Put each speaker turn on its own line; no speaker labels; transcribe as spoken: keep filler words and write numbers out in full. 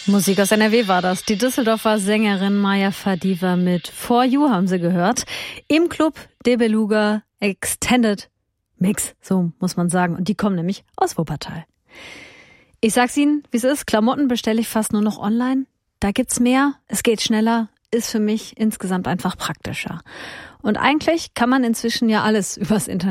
Musik aus N R W war das. Die Düsseldorfer Sängerin Maya Fadiva mit For You haben sie gehört. Im Club De Beluga Extended Mix, so muss man sagen. Und die kommen nämlich aus Wuppertal. Ich sag's Ihnen, wie es ist. Klamotten bestelle ich fast nur noch online. Da gibt's mehr, es geht schneller, ist für mich insgesamt einfach praktischer. Und eigentlich kann man inzwischen ja alles übers Internet